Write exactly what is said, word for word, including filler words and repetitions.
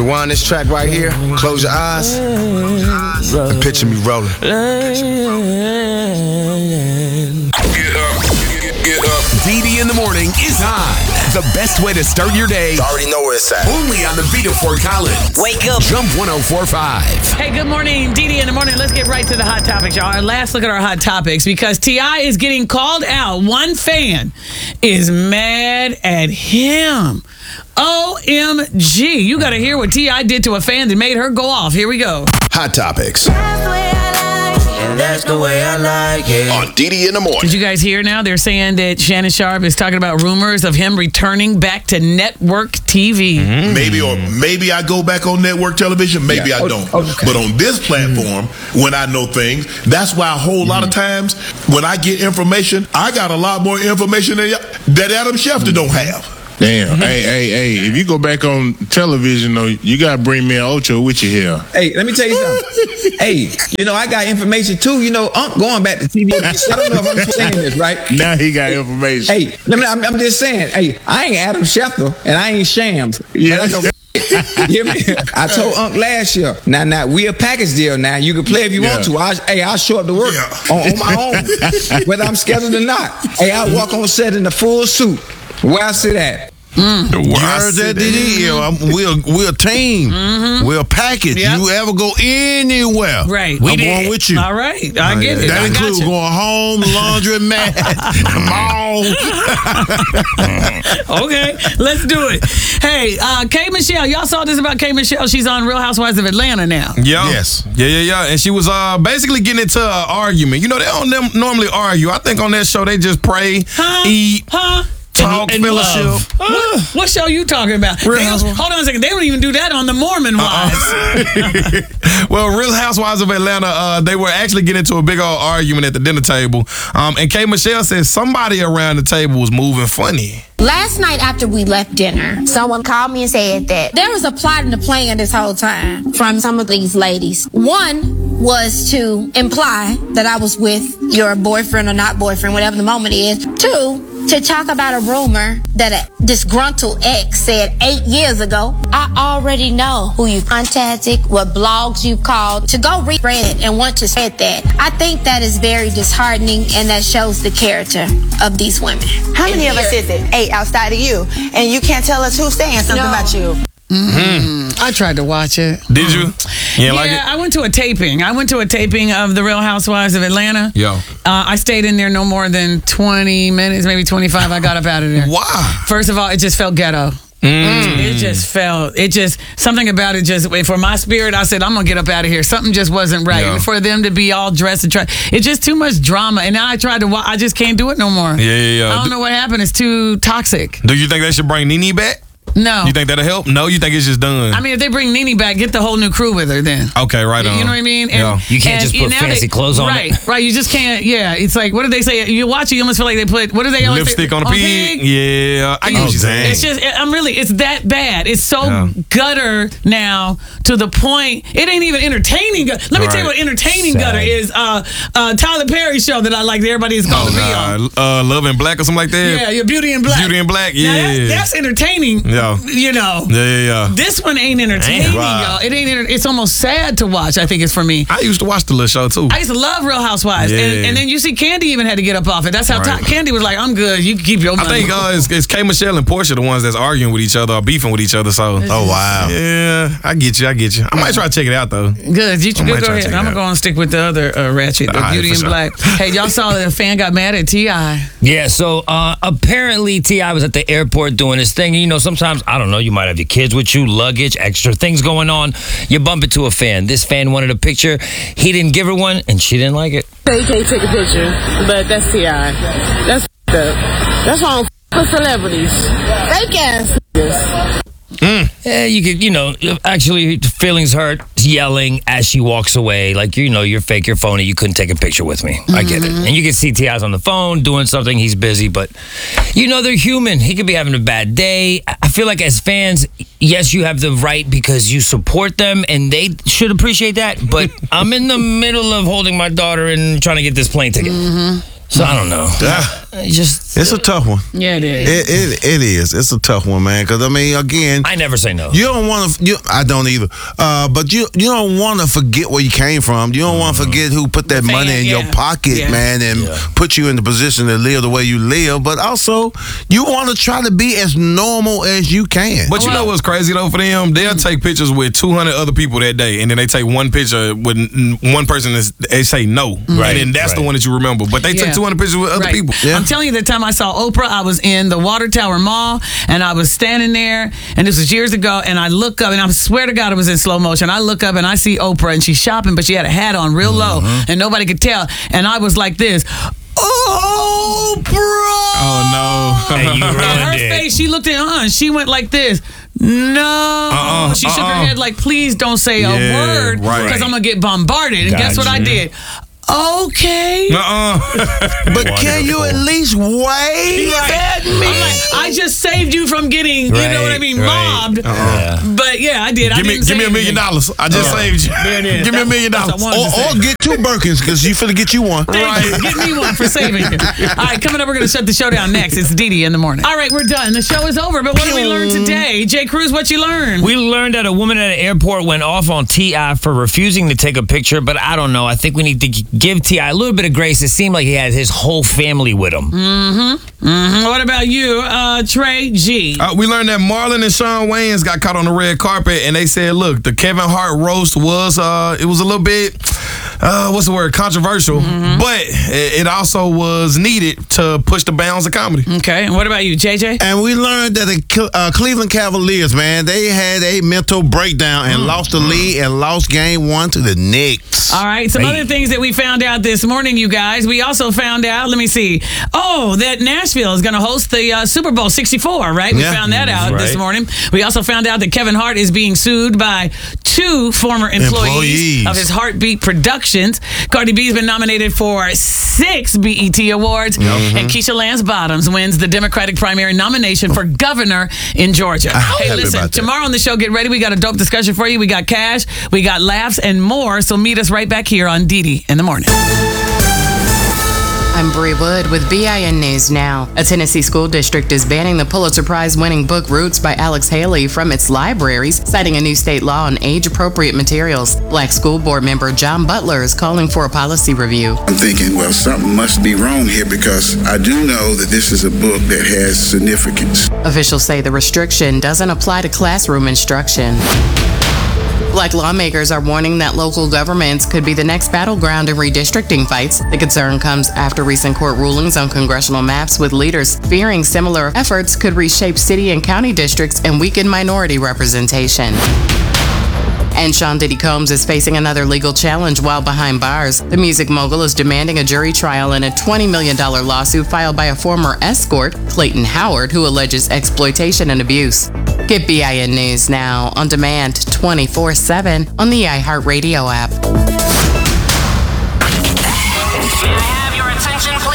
Rewind this track right here. Close your eyes. And picture me rolling. Get up. Get up. D D in the morning is on. The best way to start your day. You already know where it's at. Only on the Vita Fort Collins. Wake up. Jump one oh four point five. Hey, good morning, D D in the morning. Let's get right to the hot topics, y'all. Our last look at our hot topics because T I is getting called out. One fan is mad at him. O M G. You got to hear what T I did to a fan that made her go off. Here we go. Hot topics. That's the way I like it. On D D in the morning. Did you guys hear now? They're saying that Shannon Sharpe is talking about rumors of him returning back to network T V. Mm-hmm. Maybe or maybe I go back on network television. Maybe yeah. I don't. Oh, okay. But on this platform, mm-hmm. when I know things, that's why a whole mm-hmm. lot of times when I get information, I got a lot more information than that Adam Schefter mm-hmm. don't have. Damn. hey, hey, hey, if you go back on television, though, you got to bring me an Ocho with you here. Hey, let me tell you something. Hey, you know, I got information, too. You know, I'm going back to T V. I don't know if I'm saying this, right? Now he got information. Hey, let me, I'm, I'm just saying, hey, I ain't Adam Schefter, and I ain't Shams. Yeah. Hear me? I told Unc last year, now, now, we a package deal now. You can play if you yeah. want to. I, hey, I'll show up to work yeah. on, on my own, whether I'm scheduled or not. Hey, I'll walk on set in a full suit. Where I sit at. Mm. You heard that, D D? Mm-hmm. We're, we're a team. Mm-hmm. We're a package. Yep. You ever go anywhere, right? I'm we going with you. All right. I get it. That I includes going home, laundry, mat, mall. Okay, let's do it. Hey, uh, K. Michelle, y'all saw this about K. Michelle. She's on Real Housewives of Atlanta now. Yeah. Yes. Yeah, yeah, yeah. And she was uh, basically getting into an argument. You know, they don't normally argue. I think on that show, they just pray, huh? eat, huh? talk, and fellowship. What, what show you talking about? Real they, hold on a second. They don't even do that on the Mormon Wives. Uh-uh. Well, Real Housewives of Atlanta, uh, they were actually getting into a big old argument at the dinner table. Um, and K. Michelle says somebody around the table was moving funny. Last night after we left dinner, someone called me and said that there was a plot and a plan this whole time from some of these ladies. One was to imply that I was with your boyfriend or not boyfriend, whatever the moment is. Two, to talk about a rumor that a disgruntled ex said eight years ago. I already know who you contacted, what blogs you called. To go read it and want to spread that, I think that is very disheartening, and that shows the character of these women. How many of us is it? Eight outside of you, and you can't tell us who's saying something no. about you. Mm-hmm. I tried to watch it. Did you? You yeah, like it? I went to a taping. I went to a taping of The Real Housewives of Atlanta. Yo. Uh, I stayed in there no more than twenty minutes, maybe twenty-five. I got up out of there. Why? First of all, it just felt ghetto. Mm. It just felt, it just, something about it just, for my spirit, I said, I'm going to get up out of here. Something just wasn't right. Yeah. For them to be all dressed and try, it's just too much drama. And now I tried to, I just can't do it no more. Yeah, yeah, yeah. I don't know what happened. It's too toxic. Do you think they should bring Nene back? No. You think that'll help? No, you think it's just done? I mean, if they bring Nene back, get the whole new crew with her then. Okay, right on. You know what I mean? And, yeah. You can't just put fancy they, clothes on right, it. Right, right. You just can't, yeah. It's like, what do they say? You watch it, you almost feel like they put, what do they always Lipstick say? on a pig? pig? Yeah, I get oh, what you're saying. It's just, I'm really, it's that bad. It's so yeah. gutter now to the point, it ain't even entertaining. Let me right. tell you what entertaining Sad. gutter is. Uh, uh, Tyler Perry's show that I like that everybody's called oh, to be nah. on. Uh, Love and Black or something like that? Yeah, yeah, Beauty and Black. Beauty and Black, yeah. Now that's, that's entertaining. Yeah. You know. Yeah, yeah, yeah. This one ain't entertaining, wow. y'all. It ain't. Enter- it's almost sad to watch. I think it's for me. I used to watch the little show too. I used to love Real Housewives, yeah. and, and then you see Candy even had to get up off it. That's how right. t- Candy was like, "I'm good. You can keep your money." I think uh, it's, it's K. Michelle and Portia the ones that's arguing with each other or beefing with each other. So, oh wow, yeah, I get you. I get you. I might try to check it out though. Good. You, I go, go ahead. I'm gonna go and stick with the other uh, ratchet, the right, Beauty and sure. Black. Hey, y'all saw that a fan got mad at T I Yeah. So uh, apparently T I was at the airport doing his thing. You know, sometimes I don't know. You might have your kids with you, luggage, extra things going on. You bump into a fan. This fan wanted a picture. He didn't give her one, and she didn't like it. You can't take a picture, but that's T I That's f***ed up. That's why I don't f*** with celebrities. Fake ass niggas. Mm. Yeah, you could, you know, actually feelings hurt, yelling as she walks away. Like, you know, you're fake, you're phony, you couldn't take a picture with me. Mm-hmm. I get it. And you can see T I's on the phone doing something, he's busy, but, you know, they're human. He could be having a bad day. I feel like as fans, yes, you have the right because you support them, and they should appreciate that, but I'm in the middle of holding my daughter and trying to get this plane ticket. Mm-hmm. So I don't know. Uh, just It's a tough one. Yeah, it is. It, it, it is. It's a tough one, man. Because, I mean, again. I never say no. You don't want to. I don't either. Uh, but you you don't want to forget where you came from. You don't want to forget who put that The money fan, in yeah. your pocket, Yeah. man, and Yeah. put you in the position to live the way you live. But also, you want to try to be as normal as you can. But you know what's crazy though for them? They'll take pictures with two hundred other people that day, and then they take one picture with n- one person that they say no, Right, and then that's the right. one that you remember. But they Yeah. took two hundred pictures with other Right. people. I'm telling you, the time I saw Oprah, I was in the Water Tower Mall, and I was standing there, and this was years ago, and I look up, and I swear to God it was in slow motion. I look up, and I see Oprah, and she's shopping, but she had a hat on real low, and nobody could tell. And I was like this, Oprah! Oh no! And you And her ruined it. face, she looked at her, and she went like this. No. Uh-uh, she shook her uh-uh. head like, please don't say Yeah, a word, right. because I'm going to get bombarded. And guess what I Gotcha. did? Okay. Uh-uh. But can you at least wave at me? I'm like, I just saved you from getting, you know what I Right, mean, right. mobbed. Yeah. But yeah, I did. I Give me, didn't give say me a million anything. dollars. I just Uh, saved you. there it is. Give me a That- million that's dollars. what I wanted Or, to say. or get two Birkins because you finna get you one. Thank you. Get me one for saving you. All right, coming up, we're going to shut the show down next. It's Didi in the morning. All right, we're done. The show is over, but what did we learn today? Jay Cruz, what you learned? We learned that a woman at an airport went off on T I for refusing to take a picture, but I don't know. I think we need to g- give T I a little bit of grace. It seemed like he had his whole family with him. Mm-hmm. Mm-hmm. What about you, uh, Trey G? Uh, we learned that Marlon and Shawn Wayans got caught on the red carpet, and they said, "Look, the Kevin Hart roast was uh, it was a little bit, uh, what's the word, controversial, Mm-hmm. but it, it also was needed to push the bounds of comedy." Okay, and what about you, J J? And we learned that the Cle- uh, Cleveland Cavaliers, man, they had a mental breakdown and lost the lead and lost game one to the Knicks. All right, some Hey. other things that we found out this morning, you guys. We also found out, let me see, oh, that Nashville is going to host the uh, Super Bowl sixty-four, right? We Yeah. found that out this Right. morning. We also found out that Kevin Hart is being sued by two former employees, Employees. of his Heartbeat Productions. Cardi B's been nominated for six B E T awards, and Keisha Lance Bottoms wins the Democratic primary nomination for governor in Georgia. I'm Hey, happy listen, about that. tomorrow on the show, get ready. We got a dope discussion for you. We got cash, we got laughs, and more. So meet us right back here on Didi in the morning. I'm Bree Wood with B I N News Now. A Tennessee school district is banning the Pulitzer Prize-winning book Roots by Alex Haley from its libraries, citing a new state law on age-appropriate materials. Black School Board member John Butler is calling for a policy review. I'm thinking, well, something must be wrong here because I do know that this is a book that has significance. Officials say the restriction doesn't apply to classroom instruction. Black lawmakers are warning that local governments could be the next battleground in redistricting fights. The concern comes after recent court rulings on congressional maps, with leaders fearing similar efforts could reshape city and county districts and weaken minority representation. And Sean Diddy Combs is facing another legal challenge while behind bars. The music mogul is demanding a jury trial in a twenty million dollars lawsuit filed by a former escort, Clayton Howard, who alleges exploitation and abuse. Get B I N News Now on demand twenty-four seven on the iHeartRadio app.